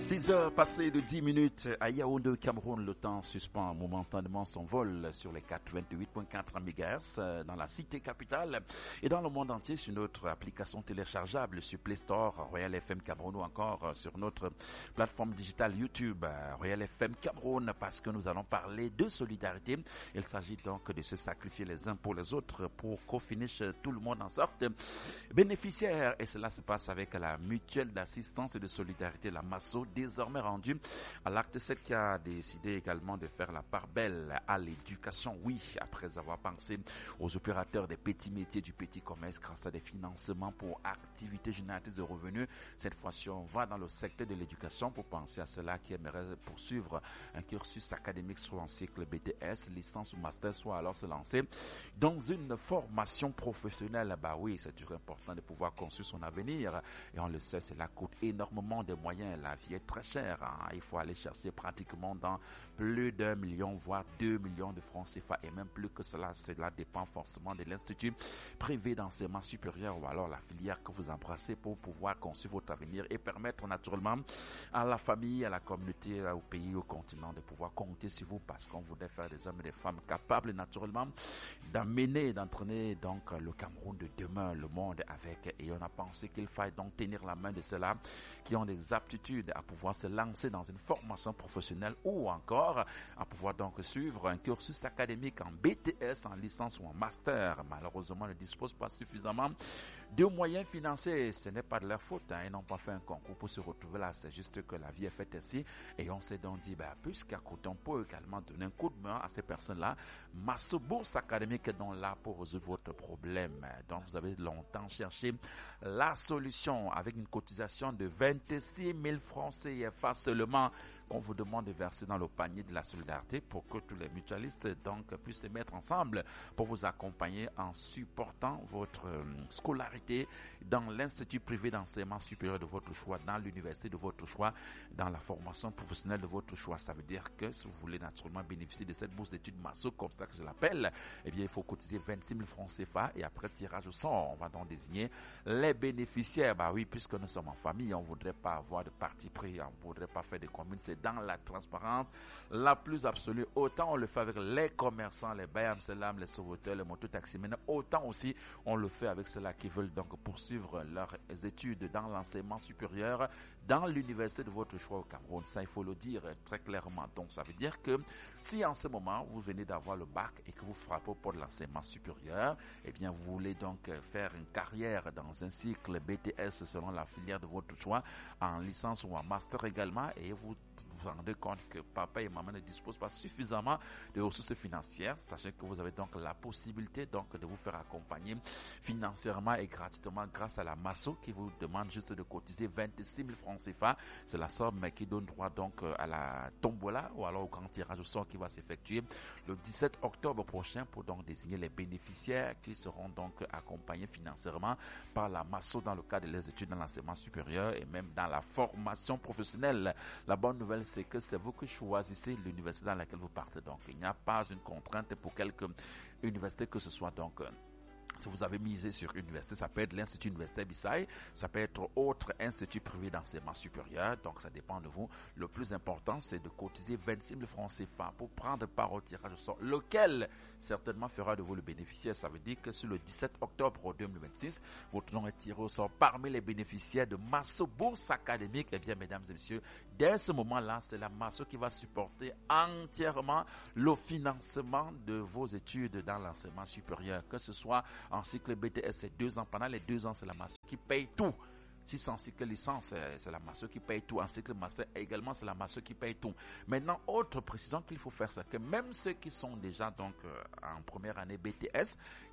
6 heures passées de 10 minutes à Yaoundé, Cameroun. Le temps suspend momentanément son vol sur les 88.4 MHz dans la cité capitale et dans le monde entier sur notre application téléchargeable sur Play Store, Royal FM Cameroun, ou encore sur notre plateforme digitale YouTube, Royal FM Cameroun, parce que nous allons parler de solidarité. Il s'agit donc de se sacrifier les uns pour les autres pour qu'au finish tout le monde en sorte bénéficiaire. Et cela se passe avec la mutuelle d'assistance et de solidarité, la MASSO, désormais rendu à l'acte 7, qui a décidé également de faire la part belle à l'éducation. Oui, après avoir pensé aux opérateurs des petits métiers, du petit commerce grâce à des financements pour activités génératrices de revenus, cette fois-ci on va dans le secteur de l'éducation pour penser à ceux-là qui aimeraient poursuivre un cursus académique, soit en cycle BTS, licence ou master, soit alors se lancer dans une formation professionnelle. Bah oui, c'est toujours important de pouvoir construire son avenir, et on le sait, cela coûte énormément de moyens. La vie est très cher, hein. Il faut aller chercher pratiquement dans plus d'1 million, voire 2 millions de francs CFA, et même plus que cela. Cela dépend forcément de l'institut privé d'enseignement supérieur ou alors la filière que vous embrassez pour pouvoir construire votre avenir et permettre naturellement à la famille, à la communauté, au pays, au continent de pouvoir compter sur vous, parce qu'on voudrait faire des hommes et des femmes capables naturellement d'amener, d'entraîner donc le Cameroun de demain, le monde avec. Et on a pensé qu'il faille donc tenir la main de ceux-là qui ont des aptitudes à pouvoir se lancer dans une formation professionnelle ou encore à pouvoir donc suivre un cursus académique en BTS, en licence ou en master. Malheureusement, ne disposent pas suffisamment de moyens financiers. Ce n'est pas de leur faute, hein. Ils n'ont pas fait un concours pour se retrouver là. C'est juste que la vie est faite ainsi. Et on s'est donc dit, puisqu'à côté, on peut également donner un coup de main à ces personnes-là. Masso Bourse Académique est donc là pour résoudre votre problème. Donc, vous avez longtemps cherché la solution avec une cotisation de 26 000 francs CFA seulement qu'on vous demande de verser dans le panier de la solidarité pour que tous les mutualistes donc puissent se mettre ensemble pour vous accompagner en supportant votre scolarité dans l'institut privé d'enseignement supérieur de votre choix, dans l'université de votre choix, dans la formation professionnelle de votre choix. Ça veut dire que si vous voulez naturellement bénéficier de cette bourse d'études MASSO, comme ça que je l'appelle, eh bien il faut cotiser 26 000 francs CFA et après tirage au sort, on va donc désigner les bénéficiaires. Bah oui, puisque nous sommes en famille, on ne voudrait pas avoir de parti pris, on ne voudrait pas faire des communes, c'est dans la transparence la plus absolue. Autant on le fait avec les commerçants, les bayam selam, les sauveteurs, les mototaximènes, autant aussi on le fait avec ceux-là qui veulent donc poursuivre leurs études dans l'enseignement supérieur, dans l'université de votre choix au Cameroun. Ça, il faut le dire très clairement. Donc, ça veut dire que si en ce moment, vous venez d'avoir le bac et que vous frappez pour de l'enseignement supérieur, eh bien, vous voulez donc faire une carrière dans un cycle BTS selon la filière de votre choix, en licence ou en master également, et vous vous rendez compte que papa et maman ne disposent pas suffisamment de ressources financières, sachez que vous avez donc la possibilité donc de vous faire accompagner financièrement et gratuitement grâce à la MASSO qui vous demande juste de cotiser 26 000 francs CFA. C'est la somme qui donne droit donc à la tombola ou alors au grand tirage au sort qui va s'effectuer le 17 octobre prochain pour donc désigner les bénéficiaires qui seront donc accompagnés financièrement par la MASSO dans le cadre des études dans l'enseignement supérieur et même dans la formation professionnelle. La bonne nouvelle, c'est que c'est vous qui choisissez l'université dans laquelle vous partez. Donc, il n'y a pas une contrainte pour quelque université que ce soit. Donc, si vous avez misé sur une université, ça peut être l'Institut universitaire Bissau, ça peut être autre institut privé d'enseignement supérieur, donc ça dépend de vous. Le plus important, c'est de cotiser 26 000 francs CFA pour prendre part au tirage au sort, lequel certainement fera de vous le bénéficiaire. Ça veut dire que sur le 17 octobre 2026, votre nom est tiré au sort parmi les bénéficiaires de MASSO Bourse Académique. Eh bien, mesdames et messieurs, dès ce moment-là, c'est la MASSO qui va supporter entièrement le financement de vos études dans l'enseignement supérieur, que ce soit en cycle BTS, c'est 2 ans. Pendant les 2 ans, c'est la MASSO qui paye tout. Si c'est en cycle licence, c'est la MASSO qui paye tout. En cycle master, également, c'est la MASSO qui paye tout. Maintenant, autre précision qu'il faut faire, c'est que même ceux qui sont déjà donc en première année BTS,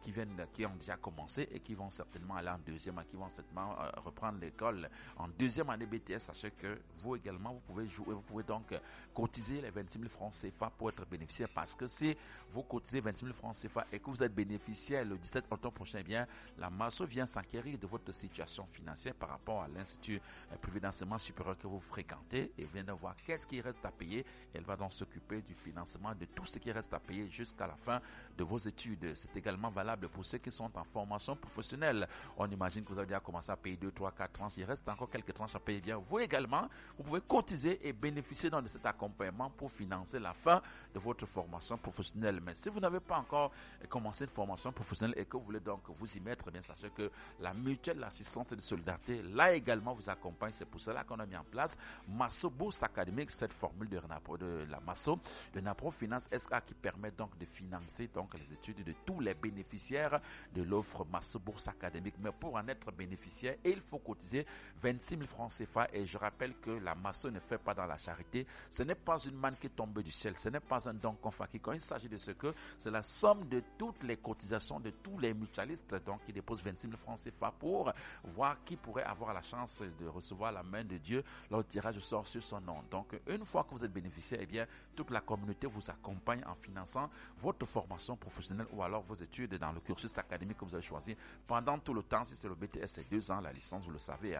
qui ont déjà commencé et qui vont certainement aller en deuxième, qui vont certainement reprendre l'école en deuxième année BTS, sachez que vous également, vous pouvez jouer, vous pouvez donc cotiser les 26 000 francs CFA pour être bénéficiaire, parce que si vous cotisez 26 000 francs CFA et que vous êtes bénéficiaire le 17 octobre prochain, eh bien, la MASSO vient s'enquérir de votre situation financière par rapport rapport à l'institut privé d'enseignement supérieur que vous fréquentez et vient de voir qu'est-ce qui reste à payer. Elle va donc s'occuper du financement de tout ce qui reste à payer jusqu'à la fin de vos études. C'est également valable pour ceux qui sont en formation professionnelle. On imagine que vous avez déjà commencé à payer 2, 3, 4 tranches. Il reste encore quelques tranches à payer. Bien, vous également, vous pouvez cotiser et bénéficier donc de cet accompagnement pour financer la fin de votre formation professionnelle. Mais si vous n'avez pas encore commencé une formation professionnelle et que vous voulez donc vous y mettre, bien sachez que la mutuelle d'assistance et de solidarité, là également, vous accompagne. C'est pour cela qu'on a mis en place Masso Bourse Académique, cette formule de la Masso, de Renapro Finance SA qui permet donc de financer donc les études de tous les bénéficiaires de l'offre Masso Bourse Académique. Mais pour en être bénéficiaire, il faut cotiser 26 000 francs CFA. Et je rappelle que la Masso ne fait pas dans la charité. Ce n'est pas une manne qui tombe du ciel. Ce n'est pas un don qu'on fait. Quand il s'agit de ce que c'est la somme de toutes les cotisations de tous les mutualistes donc qui déposent 26 000 francs CFA pour voir qui pourrait avoir la chance de recevoir la main de Dieu lors du tirage au sort sur son nom. Donc une fois que vous êtes bénéficiaire, eh bien toute la communauté vous accompagne en finançant votre formation professionnelle ou alors vos études dans le cursus académique que vous avez choisi pendant tout le temps. Si c'est le BTS, c'est 2 ans. La licence, vous le savez,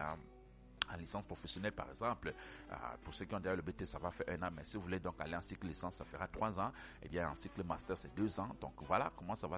en licence professionnelle par exemple, pour ceux qui ont déjà le BT, ça va faire 1 an, mais si vous voulez donc aller en cycle licence, ça fera 3 ans, et bien en cycle master, c'est 2 ans. Donc voilà comment ça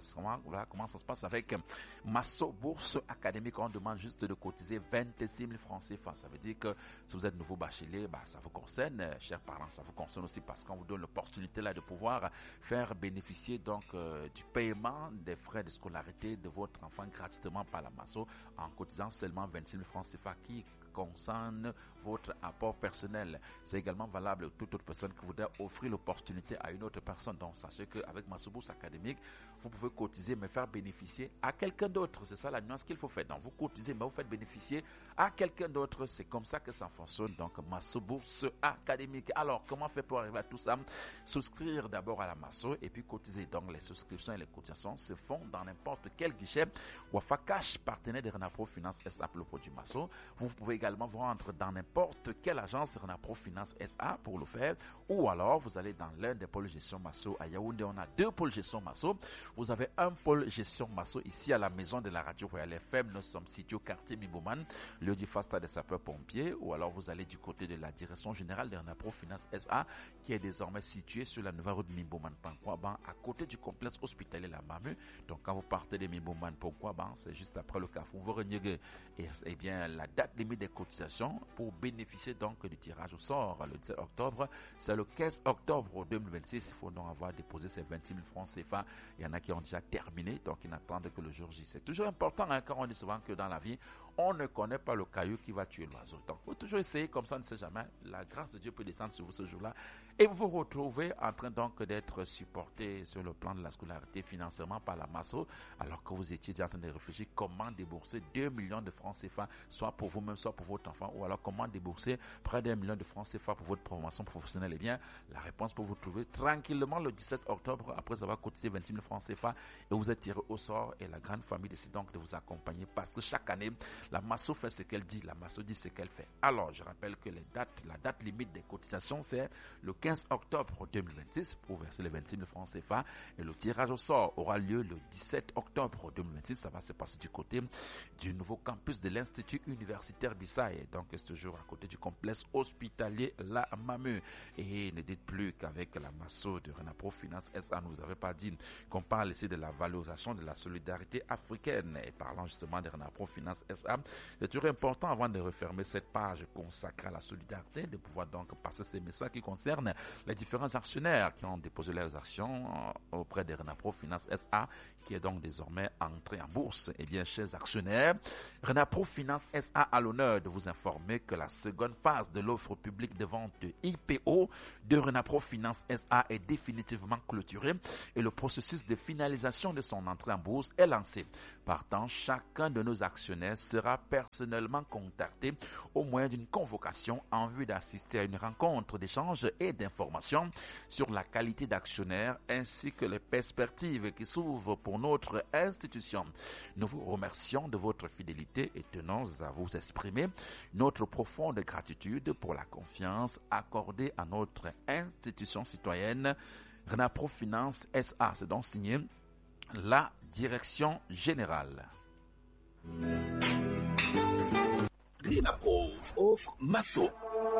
se passe avec Masso Bourse Académique. On demande juste de cotiser 26 000 francs CFA. Ça veut dire que si vous êtes nouveau bachelier, ça vous concerne, chers parents, ça vous concerne aussi parce qu'on vous donne l'opportunité là de pouvoir faire bénéficier donc du paiement des frais de scolarité de votre enfant gratuitement par la Masso en cotisant seulement 26 000 francs CFA qui concerne votre apport personnel. C'est également valable pour toute autre personne qui voudrait offrir l'opportunité à une autre personne. Donc, sachez qu'avec Masso Bourse Académique, vous pouvez cotiser mais faire bénéficier à quelqu'un d'autre. C'est ça la nuance qu'il faut faire. Donc, vous cotisez mais vous faites bénéficier à quelqu'un d'autre. C'est comme ça que ça fonctionne. Donc, Masso Bourse Académique. Alors, comment faire pour arriver à tout ça? Souscrire d'abord à la Masso et puis cotiser. Donc, les souscriptions et les cotisations se font dans n'importe quel guichet Wafa Cash, partenaire de Renapro Finance SA pour le produit Masso. Vous pouvez également vous rendre dans n'importe quelle agence Renapro Finance SA pour le faire, ou alors vous allez dans l'un des pôles gestion Masso à Yaoundé. On a 2 pôles gestion Masso. Vous avez un pôle gestion Masso ici à la maison de la radio Royal FM. Nous sommes situés au quartier Mibouman, lieu du Fasta des sapeurs-pompiers, ou alors vous allez du côté de la direction générale de Renapro Finance SA qui est désormais située sur la nouvelle route Mibouman-Pankwaban à côté du complexe hospitalier La Mamu. Donc quand vous partez de Mibouman-Pankwaban, c'est juste après le Carrefour Vorognègue. Et bien la date limite des cotisations pour bénéficier donc du tirage au sort le 17 octobre, c'est le 15 octobre 2026. Il faut donc avoir déposé ces 26 000 francs CFA. Il y en a qui ont déjà terminé, donc ils n'attendent que le jour J. C'est toujours important, car on dit souvent que dans la vie, on ne connaît pas le caillou qui va tuer l'oiseau. Donc, il faut toujours essayer, comme ça, on ne sait jamais. La grâce de Dieu peut descendre sur vous ce jour-là. Et vous vous retrouvez en train donc d'être supporté sur le plan de la scolarité financièrement par la Masso, alors que vous étiez déjà en train de réfléchir comment débourser 2 millions de francs CFA, soit pour vous-même, soit pour votre enfant, ou alors comment débourser près d'1 million de francs CFA pour votre promotion professionnelle. Eh bien, la réponse pour vous trouver tranquillement le 17 octobre, après avoir cotisé 26 000 francs CFA, et vous êtes tiré au sort, et la grande famille décide donc de vous accompagner, parce que chaque année, la Masso fait ce qu'elle dit, la Masso dit ce qu'elle fait. Alors, je rappelle que la date limite des cotisations, c'est le 15 octobre 2026 pour verser les 26 000 francs CFA, et le tirage au sort aura lieu le 17 octobre 2026. Ça va se passer du côté du nouveau campus de l'Institut universitaire Bissaye, donc c'est toujours à côté du complexe hospitalier La Mamu. Et ne dites plus qu'avec la Masso de Renapro Finance SA, nous avez pas dit qu'on parle ici de la valorisation de la solidarité africaine. Et parlant justement de Renapro Finance SA, c'est toujours important avant de refermer cette page consacrée à la solidarité, de pouvoir donc passer ces messages qui concernent les différents actionnaires qui ont déposé leurs actions auprès de Renapro Finance SA, qui est donc désormais entré en bourse. Et bien, chers actionnaires, Renapro Finance SA a l'honneur de vous informer que la seconde phase de l'offre publique de vente de IPO de Renapro Finance SA est définitivement clôturée et le processus de finalisation de son entrée en bourse est lancé. Partant, chacun de nos actionnaires sera personnellement contacté au moyen d'une convocation en vue d'assister à une rencontre d'échange et d'information sur la qualité d'actionnaire ainsi que les perspectives qui s'ouvrent pour notre institution. Nous vous remercions de votre fidélité et tenons à vous exprimer notre profonde gratitude pour la confiance accordée à notre institution citoyenne Renapro Finance SA. C'est donc signé la direction générale. Renaprove offre Masso.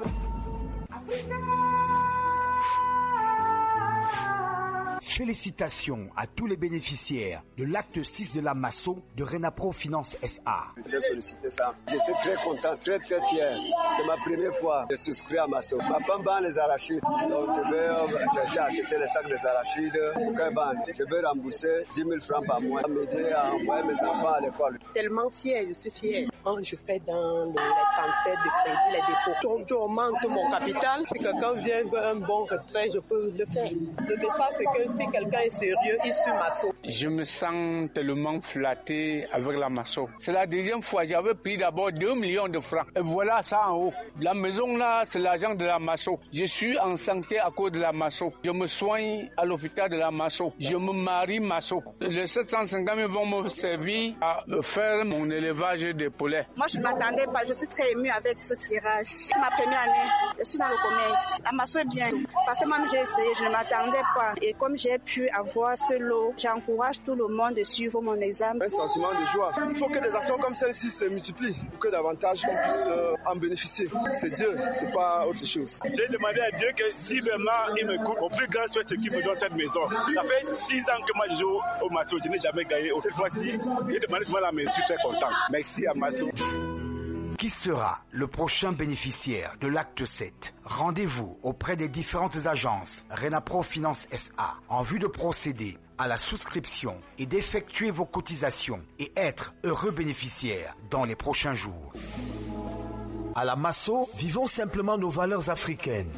Félicitations à tous les bénéficiaires de l'acte 6 de la Masso de Renapro Finance SA. J'ai sollicité ça. J'étais très content, très fier. C'est ma première fois de souscrire à Masso. Ma femme vend les arachides. Donc j'ai acheté les sacs des arachides. Je vais rembourser 10 000 francs par mois. Ça m'aider à envoyer mes enfants à l'école. Tellement fier, je suis fier. Quand je fais dans les transferts de crédit, les dépôts, je augmente mon capital. Si quelqu'un vient veut un bon retrait, je peux le faire. Le message, c'est que si quelqu'un est sérieux, il suit Masso. Je me sens tellement flatté avec la Masso. C'est la deuxième fois. J'avais pris d'abord 2 millions de francs. Et voilà ça en haut. La maison là, c'est l'argent de la Masso. Je suis en santé à cause de la Masso. Je me soigne à l'hôpital de la Masso. Je me marie Masso. Les 750 000 vont me servir à faire mon élevage de poulets. Moi, je ne m'attendais pas. Je suis très émue avec ce tirage. C'est ma première année. Je suis dans le commerce. La Masso est bien. Parce que moi, j'ai essayé. Je ne m'attendais pas. Et comme j'ai pu avoir ce lot, j'encourage tout le monde à suivre mon examen. Un sentiment de joie. Il faut que des actions comme celle-ci se multiplient pour que davantage on puisse en bénéficier. C'est Dieu, c'est pas autre chose. J'ai demandé à Dieu que si vraiment il me coupe, au plus grand soit ce qui me donne cette maison. Ça fait 6 ans que moi je joue au Masso, je n'ai jamais gagné. Cette fois-ci, j'ai demandé souvent la maison, je suis très content. Merci à Masso. Qui sera le prochain bénéficiaire de l'acte 7? Rendez-vous auprès des différentes agences Renapro Finance SA en vue de procéder à la souscription et d'effectuer vos cotisations et être heureux bénéficiaire dans les prochains jours. À la Masso, vivons simplement nos valeurs africaines.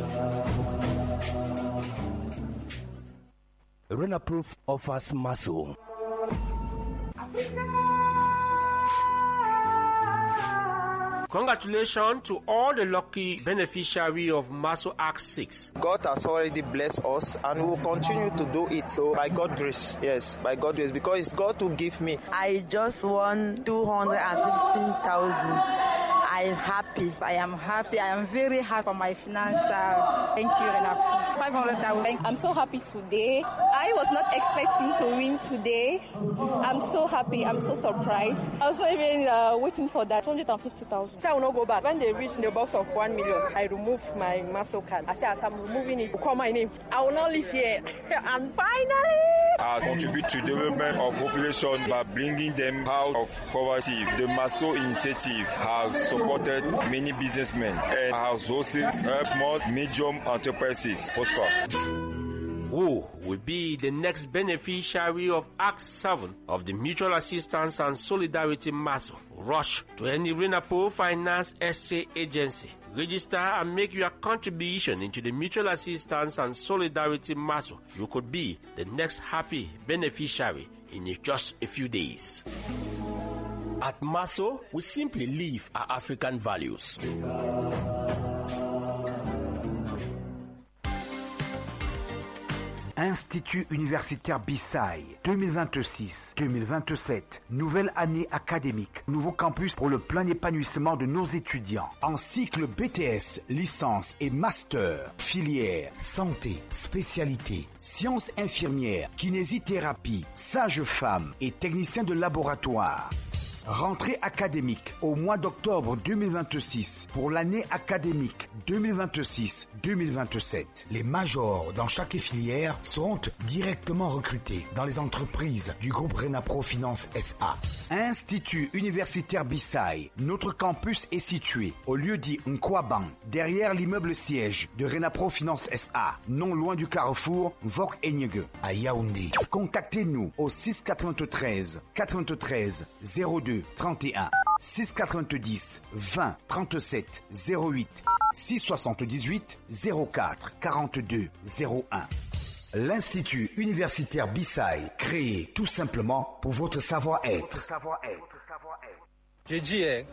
Renaprove offers Masso. Congratulations to all the lucky beneficiaries of Masso Act 6. God has already blessed us and we will continue to do it. So by God's grace, yes, by God's grace, because it's God who give me. I just won 215,000. I'm happy. I am happy. I am very happy for my financial. Thank you, Renaprove. 500,000. I'm so happy today. I was not expecting to win today. I'm so happy. I'm so surprised. I was not even waiting for that. 250,000. I will not go back. When they reach the box of 1 million, I remove my Masso card. I say, as I'm removing it, call my name. I will not live here. And finally, I contribute to the development of population by bringing them out of poverty. The Masso initiative has supported many businessmen and has also helped small, medium enterprises prosper. Who will be the next beneficiary of Act 7 of the Mutual Assistance and Solidarity Masso? Rush to any Renaprove Finance SA agency. Register and make your contribution into the Mutual Assistance and Solidarity Masso. You could be the next happy beneficiary in just a few days. At Masso, we simply live our African values. Institut universitaire Bissai 2026-2027, nouvelle année académique, nouveau campus pour le plein épanouissement de nos étudiants. En cycle BTS, licence et master, filière, santé, spécialité, sciences infirmières, kinésithérapie, sage-femme et technicien de laboratoire. Rentrée académique au mois d'octobre 2026 pour l'année académique 2026-2027. Les majors dans chaque filière seront directement recrutés dans les entreprises du groupe Renapro Finance SA. Institut universitaire Bissai, notre campus est situé au lieu-dit Nkwaban, derrière l'immeuble siège de Renapro Finance SA, non loin du carrefour Vok Enyege à Yaoundé. Contactez-nous au 693 93 02 31 690 20 37 08 678 04 42 01. L'Institut universitaire Bissai, créé tout simplement pour votre savoir-être. Je dis,